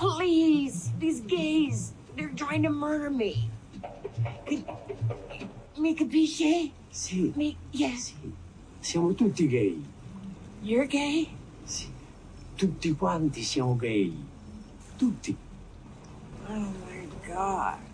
Please, these gays, they're trying to murder me. Mi capisce? Sì. Yes. Sì. Siamo tutti gay. You're gay? Sì. Tutti quanti siamo gay. Tutti. Oh my God.